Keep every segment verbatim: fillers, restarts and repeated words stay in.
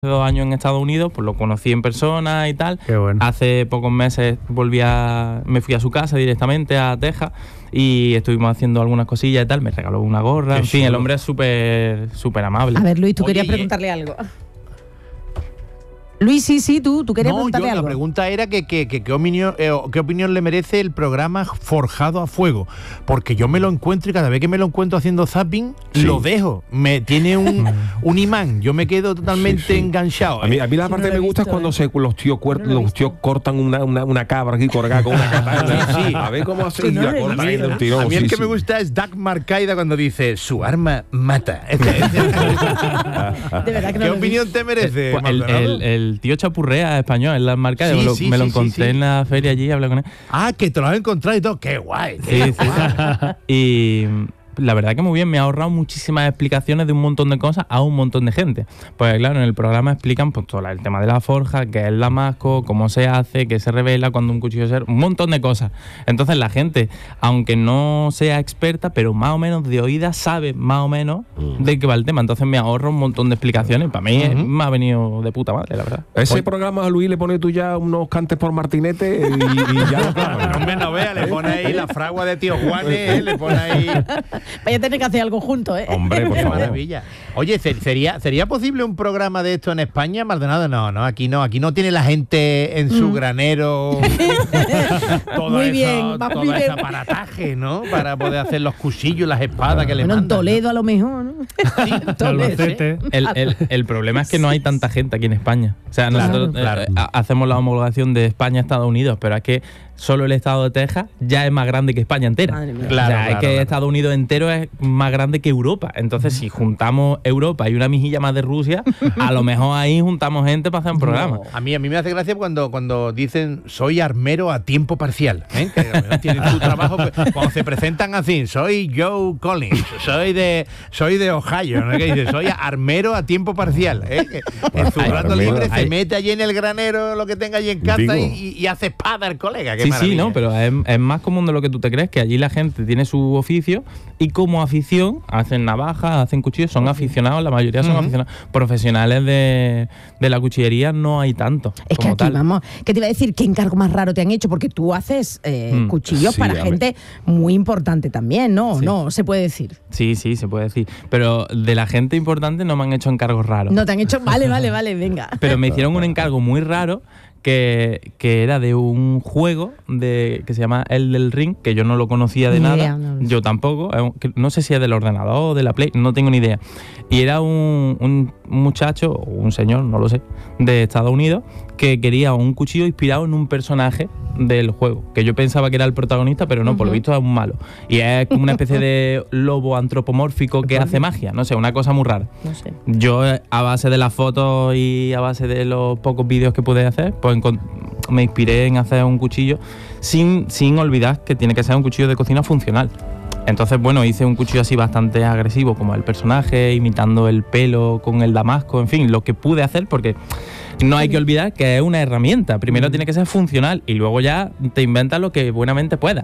dos años en Estados Unidos, pues lo conocí en persona y tal. Qué bueno. Hace pocos meses volví a, me fui a su casa directamente a Texas y estuvimos haciendo algunas cosillas y tal. Me regaló una gorra. Qué en fin, chulo. el hombre es súper súper amable. A ver, Luis, tú Oye, querías y- preguntarle algo. Luis, sí, sí, tú, tú querías No, yo, preguntarle la algo. pregunta era que, que- que- qué opinión, eh, qué opinión le merece el programa Forjado a Fuego. Porque yo me lo encuentro y cada vez que me lo encuentro haciendo zapping, Sí. lo dejo. Me tiene un, un imán. Yo me quedo totalmente Sí, sí. enganchado. A mí, a mí la Sí, parte no que lo me he gusta es visto, cuando eh. se, los tíos, cuer- No lo he los visto. tíos cortan una, una, una cabra aquí colgada con una katana. Sí, sí. A ver cómo hace Que y no la lo he cortan ahí visto. de un tirón. A mí el sí, que sí. me gusta es Dagmar Caida cuando dice su arma mata. Este- este- De verdad que no ¿Qué lo he opinión visto. te merece, Pues el, Maldonado? el- el tío Chapurrea español en las marcas, Sí, me lo, sí, me lo sí, sí, encontré sí. en la feria allí y hablé con él. Ah, que te lo has encontrado y todo. ¡Qué guay! qué Sí, sí. guay. Y la verdad que muy bien, me ha ahorrado muchísimas explicaciones de un montón de cosas a un montón de gente. Pues claro, en el programa explican pues, todo el tema de la forja, qué es la masco, cómo se hace, qué se revela cuando un cuchillo se... un montón de cosas. Entonces la gente, aunque no sea experta, pero más o menos de oídas sabe más o menos de qué va el tema. Entonces me ahorro un montón de explicaciones. Para mí eh, me ha venido de puta madre, la verdad. Ese programa a Luis le pone tú ya unos cantes por martinete y, y ya lo clava. No me no vea, le pone ahí la fragua de tío Juanes, ¿eh? Le pone ahí... Vaya a tener que hacer algo juntos, ¿eh? Hombre, por Qué favor. maravilla. Oye, ¿ser- ¿sería, ¿sería posible un programa de esto en España, Maldonado? No, no, aquí no. Aquí no tiene la gente en su granero todo Muy eso- bien, va todo muy ese bien. aparataje, ¿no? Para poder hacer los cuchillos, las espadas que le Bueno, en mandan, ¿no? Toledo a lo mejor, ¿no? Sí, En Toledo. Albacete. El, el- el problema es que no hay tanta gente aquí en España. O sea, Claro, nosotros eh, claro. eh, ha- hacemos la homologación de España a Estados Unidos, pero es que solo el estado de Texas ya es más grande que España entera. Madre mía. Claro, o sea, claro, es que claro. Estados Unidos entero es más grande que Europa. Entonces, si juntamos Europa y una mijilla más de Rusia, a lo mejor ahí juntamos gente para hacer un programa. A mí, a mí me hace gracia cuando, cuando dicen soy armero a tiempo parcial. ¿eh? Que a lo mejor tienen su trabajo, pues, cuando se presentan así, soy Joe Collins, soy de soy de Ohio, ¿no? Que dice, soy armero a tiempo parcial. ¿eh? Que en su Ay, rato armero. libre se Ay. mete allí en el granero lo que tenga allí en casa Digo. y, y- y hace espada al colega. Qué Sí, sí, maravilla. no, pero es, es más común de lo que tú te crees, que allí la gente tiene su oficio y como afición hacen navajas, hacen cuchillos, son aficionados, la mayoría son Ujú. aficionados. Profesionales de, de la cuchillería no hay tanto. Es que como aquí, tal. vamos, ¿qué te iba a decir? ¿Qué encargo más raro te han hecho? Porque tú haces eh, Mm. cuchillos Sí, para a ver. gente muy importante también, ¿no? Sí. No, se puede decir. Sí, sí, se puede decir. Pero de la gente importante no me han hecho encargos raros. No te han hecho... Vale, vale, vale, venga. Pero me hicieron un encargo muy raro que, que era de un juego de, que se llama El del Ring, que yo no lo conocía de Ni nada. idea, no lo sé. Yo tampoco. es un- que no sé si es del ordenador o de la Play, no tengo ni idea. Y era un, un muchacho, o un señor, no lo sé, de Estados Unidos, que quería un cuchillo inspirado en un personaje del juego, que yo pensaba que era el protagonista, pero no, por lo Ujú. visto es un malo. Y es como una especie de lobo antropomórfico que hace magia, no sé, una cosa muy rara. No sé. Yo, eh, a base de las fotos y a base de los pocos vídeos que pude hacer, pues encon- me inspiré en hacer un cuchillo sin, sin olvidar que tiene que ser un cuchillo de cocina funcional. Entonces, bueno, hice un cuchillo así bastante agresivo, como el personaje, imitando el pelo con el damasco, en fin, lo que pude hacer, porque no hay que olvidar que es una herramienta. Primero tiene que ser funcional y luego ya te inventas lo que buenamente puedas.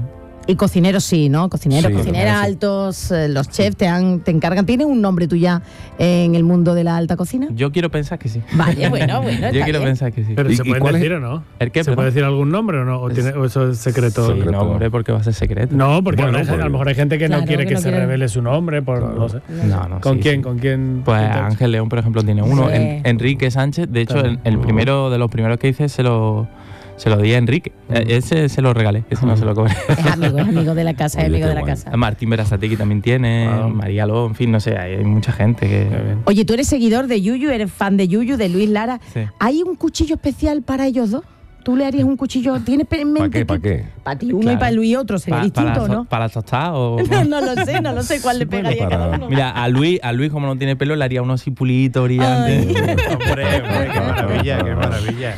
Y cocineros sí, ¿no? Cocineros, Sí, cocineras sí. altos, eh, los chefs te, han, te encargan. ¿Tienes un nombre tú ya en el mundo de la alta cocina? Yo quiero pensar que sí. Vale, bueno, bueno. Yo está quiero bien. pensar que sí. Pero ¿Y- se y pueden cuál es- decir o no? ¿El qué, ¿Se perdón? puede decir algún nombre o no? ¿O, tiene- o eso es secreto? Sí, no, hombre, porque va a ser secreto. No, porque Bueno, a, lo mejor- porque- a lo mejor hay gente que Claro, no quiere que que, no se quiere. revele su nombre, por, no sé. No, no, ¿Con sí, quién? sí. ¿Con quién? Pues quién te- Ángel León, por ejemplo, tiene uno. Sí. En- Enrique Sánchez, de hecho, el, También. el primero de los primeros que hice se lo, se lo di a Enrique. Eh, Ese se lo regalé, ese no se lo cobré. Es amigo, es amigo de la casa, es Oye, amigo qué de la guay. casa. Martín Berasategui también tiene, Wow. María Ló, en fin, no sé, hay, hay mucha gente que... Qué bien. Oye, tú eres seguidor de Yuyu, eres fan de Yuyu, de Luis Lara. Sí. ¿Hay un cuchillo especial para ellos dos? ¿Tú le harías un cuchillo? ¿Tienes en mente? ¿Para qué? que- ¿Para qué? Para ti uno y Claro. para Luis otro, sería Pa- distinto, para, ¿no? ¿Para tostar o...? No, no lo sé, no lo sé cuál le Sí, bueno, pegaría a cada para- uno. Mira, a Luis, a Luis, como no tiene pelo, le haría uno así pulito, brillante. Hombre, hombre, qué maravilla, qué maravilla.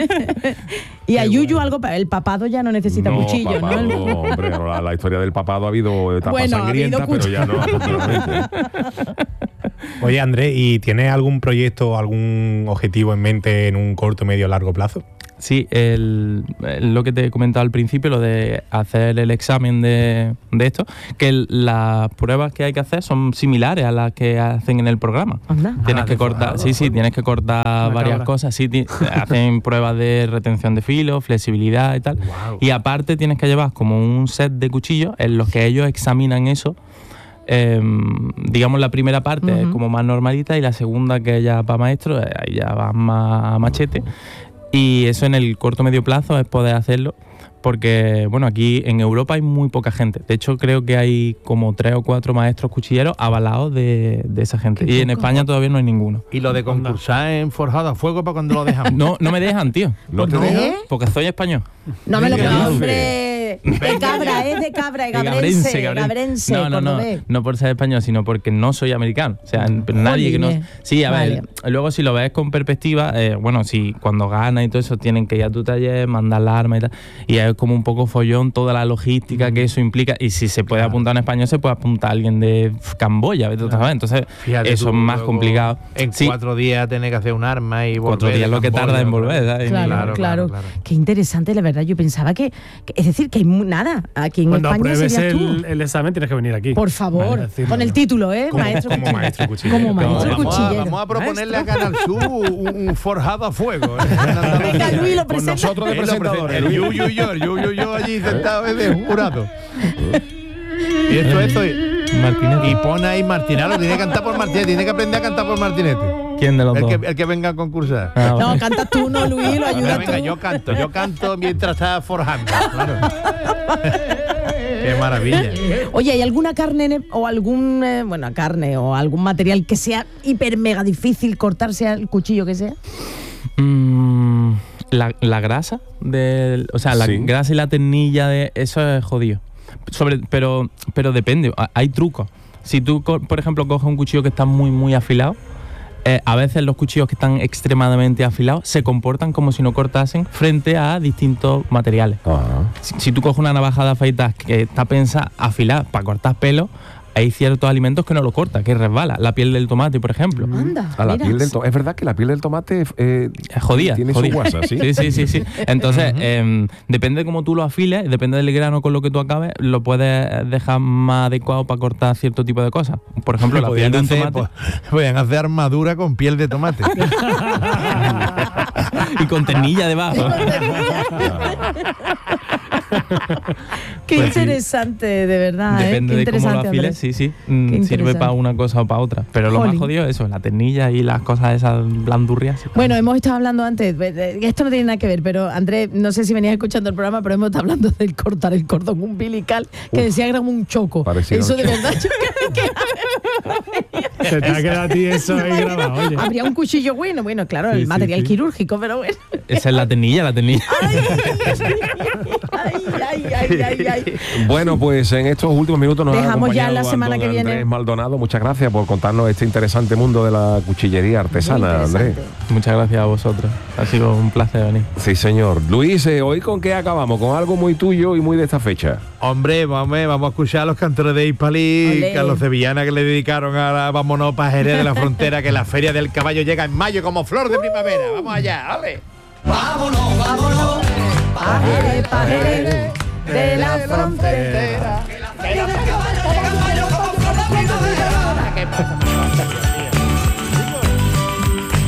Y a Yuyu algo para el papado ya no necesita No, cuchillo, papado, ¿no? no, hombre, la, la historia del papado ha habido etapas Bueno, ha habido sangrientas, pero ya no, afortunadamente. Oye, Andrés, ¿y tienes algún proyecto o algún objetivo en mente en un corto, medio o largo plazo? Sí, el, el- lo que te he comentado al principio, lo de hacer el examen de, de esto, que el- las pruebas que hay que hacer son similares a las que hacen en el programa. Anda. Tienes Ah, que de cortar, forjado, sí, sí, tienes que cortar varias cabra. cosas. Sí, ti- hacen pruebas de retención de filo, flexibilidad y tal. Guau. Y aparte tienes que llevar como un set de cuchillos en los que ellos examinan eso. Eh, digamos, la primera parte es Ujú. como más normalita y la segunda, que ya para maestro, eh, ahí ya va más a machete. Y eso en el corto medio plazo es poder hacerlo, porque bueno, aquí en Europa hay muy poca gente. De hecho, creo que hay como tres o cuatro maestros cuchilleros avalados de, de esa gente. Qué Y en poco. España todavía no hay ninguno. Y lo de concursar en forjado a fuego, ¿para cuando lo dejamos? No, no me dejan, tío. ¿No te ¿Por qué? dejan? Porque soy español. No me lo Venga, creo, ya. hombre. De cabra, es de cabra, gabrense, gabrense, No, no, no, cordobés. no por ser español, sino porque no soy americano. O sea, n- nadie que no. Jolines. Sí, a ver, Vale. luego si lo ves con perspectiva, eh, bueno, si cuando gana y todo eso tienen que ir a tu taller, mandar la arma y tal. Y es como un poco follón toda la logística que eso implica. Y si se puede apuntar en español, se puede apuntar a alguien de Camboya, ¿ves? ¿Sabes? Entonces, Fíjate eso tú, es más luego, complicado. En Sí, cuatro días tener que hacer un arma y volver. cuatro días de lo que Camboya tarda en otra volver, vez. ¿sabes? Claro, Claro, claro, claro, claro. Qué interesante, la verdad. Yo pensaba que, que- es decir, que hay mu- nada. Aquí en Cuando España apruebes serías tú. el, el examen tienes que venir aquí. Por favor, Vale, decirlo. con el título, ¿eh? Como- maestro como cuchillero. maestro cuchillero. Como maestro Vamos a, cuchillero. vamos a proponerle a Canal Sur un, un forjado a fuego. ¿eh? Venga, Luis, lo Con presenta. nosotros de Él lo presentadores. presenta, el yu, yu, yo, el yu, yu, yo allí sentado es de jurado. Y esto, esto. Y, Martinete. y pone ahí Martinalo, tiene que cantar por Martinete, tiene que aprender a cantar por Martinete. ¿Quién de los El dos? que, el que venga a concursar. Ah, No, vale. cantas tú, no, Luis, lo Venga, ayudas venga, tú. yo canto, yo canto mientras está forjando. Claro. Qué maravilla. Oye, ¿hay alguna carne ne- o algún, eh, bueno, carne o algún material que sea hiper mega difícil cortarse al cuchillo que sea? Mm, la, la grasa del, o sea, la Sí. grasa y la ternilla de eso es jodido. Sobre, pero, pero depende, a- hay trucos. Si tú, co- por ejemplo, coges un cuchillo que está muy, muy afilado, eh, a veces los cuchillos que están extremadamente afilados se comportan como si no cortasen frente a distintos materiales. Ah. Si, si tú coges una navaja de afeitar que está pensada afilada para cortar pelo, hay ciertos alimentos que no lo corta, que resbala. La piel del tomate, por ejemplo. Anda, A la mira. piel del tomate. Es verdad que la piel del tomate eh, Es jodida. tiene jodida. su guasa, ¿sí? Sí, sí, sí, sí. Entonces, em, depende de cómo tú lo afiles, depende del grano con lo que tú acabes, lo puedes dejar más adecuado para cortar cierto tipo de cosas. Por ejemplo, la piel Podían de un hacer, tomate po- podían hacer armadura con piel de tomate. y con ternilla debajo. Qué Pues sí. interesante, de verdad. ¿eh? Depende Qué de cómo lo interesante, afiles, Andrés. sí, sí. Mm, Qué sirve interesante. para una cosa o para otra. Pero lo Jolín. más jodido es eso, la ternilla y las cosas esas blandurrias. Bueno, hemos estado hablando antes, de- de- esto no tiene nada que ver, pero Andrés, no sé si venías escuchando el programa, pero hemos estado hablando del cortar el cordón umbilical, que decía que era como un choco. Parecía Eso un de choco. verdad, yo creo que Se te ha quedado a ti eso ahí grabado, oye. habría un cuchillo bueno, bueno, claro, Sí, el sí, material sí. quirúrgico, pero bueno. Esa es la ternilla, la ternilla. Ay, ay, ay, ay, ay. Bueno, pues en estos últimos minutos nos ha Dejamos ya acompañado la semana don que viene. Andrés Maldonado. Muchas gracias por contarnos este interesante mundo de la cuchillería artesana, Muy Andrés. interesante. Muchas gracias a vosotros. Ha sido un placer venir. Sí, señor. Luis, eh, ¿hoy con qué acabamos? Con algo muy tuyo y muy de esta fecha. Hombre, vamos, vamos a escuchar a los cantores de Hispalí, Olé. que a los sevillanas que le dedicaron a la Vámonos pa' Jerez de la Frontera, que la Feria del Caballo llega en mayo como flor de primavera. Vamos allá, dale. Pajere, pajere, de la frontera. Que la Feria del Caballo llega en mayo como flor de primavera. ¿Qué pasa?